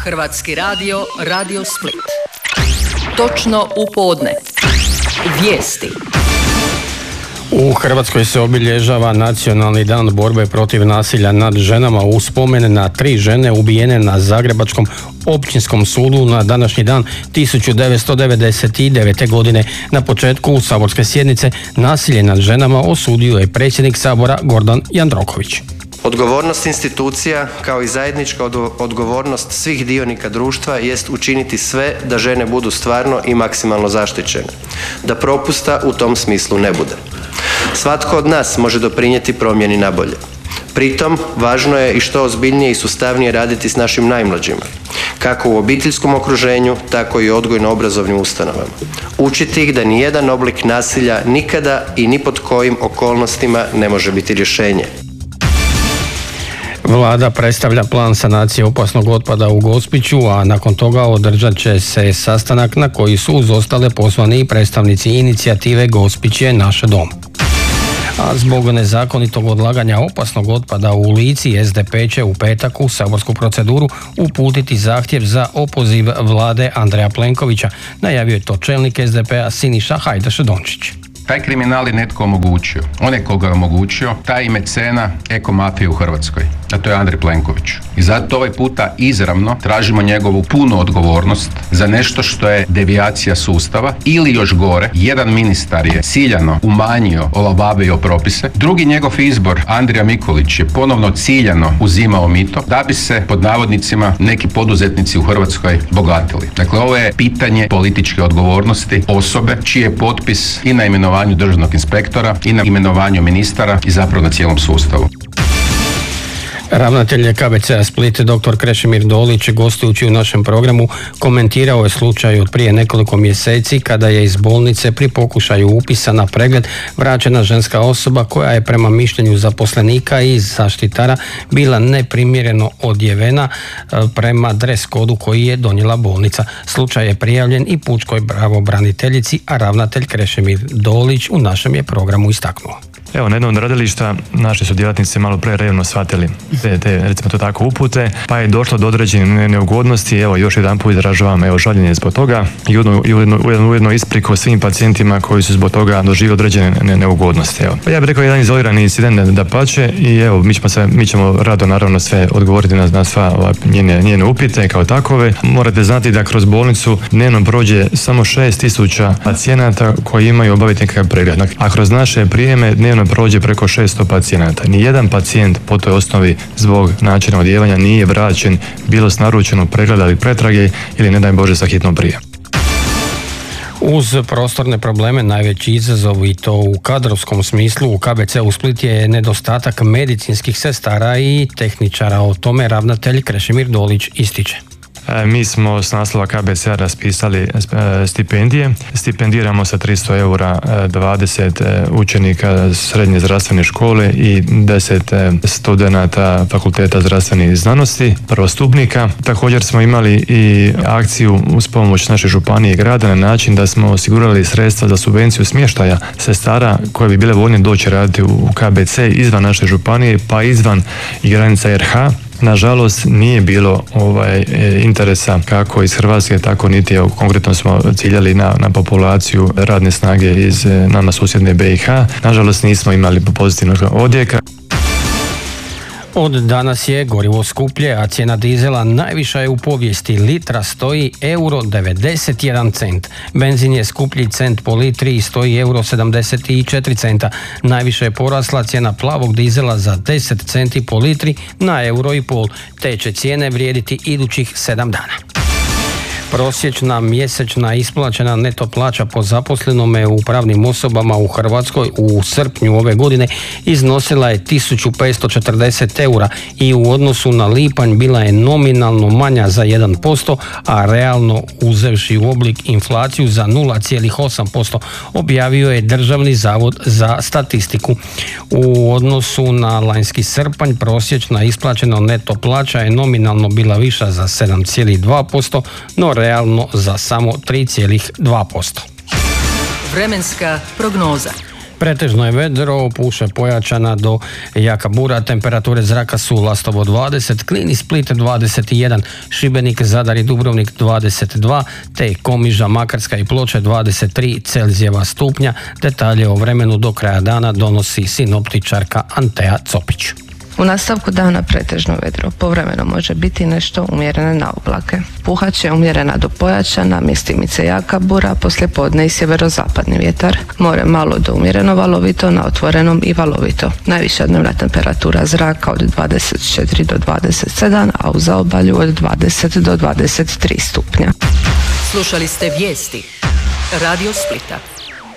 Hrvatski radio, Radio Split. Točno u podne. Vijesti. U Hrvatskoj se obilježava Nacionalni dan borbe protiv nasilja nad ženama u spomen na 3 žene ubijene na Zagrebačkom općinskom sudu na današnji dan 1999. godine. Na početku saborske sjednice nasilje nad ženama osudio je predsjednik Sabora Gordan Jandroković. Odgovornost institucija, kao i zajednička odgovornost svih dionika društva jest učiniti sve da žene budu stvarno i maksimalno zaštićene, da propusta u tom smislu ne bude. Svatko od nas može doprinijeti promjeni na bolje. Pritom, važno je i što ozbiljnije i sustavnije raditi s našim najmlađima, kako u obiteljskom okruženju, tako i u odgojno-obrazovnim ustanovama. Učiti ih da nijedan oblik nasilja nikada i ni pod kojim okolnostima ne može biti rješenje. Vlada predstavlja plan sanacije opasnog otpada u Gospiću, a nakon toga održat će se sastanak na koji su uz ostale pozvani i predstavnici inicijative Gospić je naš dom. A zbog nezakonitog odlaganja opasnog otpada u Lici, SDP će u petak u saborsku proceduru uputiti zahtjev za opoziv vlade Andreja Plenkovića. Najavio je to čelnik SDP-a Siniša Hajdaš-Dončić. Taj kriminal je netko omogućio. Onaj koga je omogućio, taj je mecena ekomafije u Hrvatskoj. A to je Andrej Plenković. I zato ovaj puta izravno tražimo njegovu punu odgovornost za nešto što je devijacija sustava ili još gore, jedan ministar je ciljano umanjio, olabavio propise. Drugi njegov izbor, Andrija Mikulić, je ponovno ciljano uzimao mito da bi se, pod navodnicima, neki poduzetnici u Hrvatskoj bogatili. Dakle, ovo je pitanje političke odgovornosti osobe čiji je potpis i na imenovanju državnog inspektora i na imenovanju ministara i zapravo na cijelom sustavu. Ravnatelj KBC-a Split, dr. Krešimir Dolić, gostujući u našem programu, komentirao je slučaj od prije nekoliko mjeseci kada je iz bolnice pri pokušaju upisa na pregled vraćena ženska osoba koja je prema mišljenju zaposlenika i zaštitara bila neprimjereno odjevena prema dres kodu koji je donijela bolnica. Slučaj je prijavljen i pučkoj pravobraniteljici, a ravnatelj Krešimir Dolić u našem je programu istaknuo. Evo, na jednom od radilišta naši su djelatnici malo pre revno shvatili te recimo to tako upute, pa je došlo do određenih neugodnosti. Evo, još jedan put izražavam žaljenje zbog toga i ujedno ispriku svim pacijentima koji su zbog toga doživjeli određene neugodnosti. Evo. Pa ja bih rekao jedan izolirani incident dapače i evo, mi ćemo rado naravno sve odgovoriti na sva njene upite kao takove. Morate znati da kroz bolnicu dnevno prođe samo 6.000 pacijenata koji imaju obaviti nekakav pregled, a kroz naše prijeme dnevno prođe preko 600 pacijenata. Nijedan pacijent po toj osnovi zbog načina odjevanja nije vraćen bilo s naručenog pregleda ili pretrage ili ne daj Bože sa hitnom prijem. Uz prostorne probleme najveći izazov i to u kadrovskom smislu u KBC-u Split je nedostatak medicinskih sestara i tehničara. O tome ravnatelj Krešimir Dolić ističe. Mi smo s naslova KBC-a raspisali stipendije. Stipendiramo sa 300 eura 20 učenika srednje zdravstvene škole i 10 studenata fakulteta zdravstvenih znanosti, prvostupnika. Također smo imali i akciju uz pomoć naše županije i grada na način da smo osigurali sredstva za subvenciju smještaja sestara koje bi bile voljne doći raditi u KBC izvan naše županije pa izvan i granica RH. Nažalost, nije bilo interesa kako iz Hrvatske, tako niti konkretno smo ciljali na populaciju radne snage iz nama susjedne BiH. Nažalost, nismo imali pozitivnog odjeka. Od danas je gorivo skuplje, a cijena dizela najviša je u povijesti. Litra stoji €91. Benzin je skuplji cent po litri i stoji €74. Najviše je porasla cijena plavog dizela za 10 centi po litri na €1,5. Te će cijene vrijediti idućih 7 dana. Prosječna mjesečna isplaćena neto plaća po zaposlenome u pravnim osobama u Hrvatskoj u srpnju ove godine iznosila je 1540 eura i u odnosu na lipanj bila je nominalno manja za 1%, a realno uzevši u oblik inflaciju za 0,8%, objavio je Državni zavod za statistiku. U odnosu na lanjski srpanj prosječna isplaćena neto plaća je nominalno bila viša za 7,2%, no realno za samo 3,2%. Vremenska prognoza. Pretežno je vedro, puše pojačana do jaka bura, temperature zraka su Lastovo 20, Knin i Split 21, Šibenik, Zadar i Dubrovnik 22, te Komiža, Makarska i Ploče 23 Celzijeva stupnja. Detalje o vremenu do kraja dana donosi sinoptičarka Antea Copić. U nastavku dana pretežno vedro, povremeno može biti nešto umjerene naoblake. Puhat će umjerena do pojačana, mjestimice jaka bura, poslijepodne i sjeverozapadni vjetar. More malo do umjereno valovito, na otvorenom i valovito. Najviša dnevna temperatura zraka od 24 do 27, a u zaobalju od 20 do 23 stupnja. Slušali ste vijesti Radio Splita.